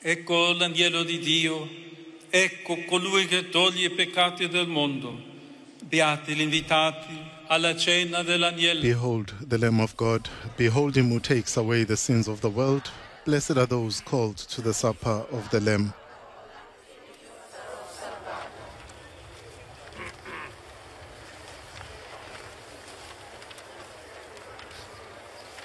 Ecco l'agnello di Dio, ecco colui che toglie i peccati del mondo. Beati gli invitati alla cena dell'agnello. Behold the Lamb of God, behold him who takes away the sins of the world. Blessed are those called to the supper of the Lamb.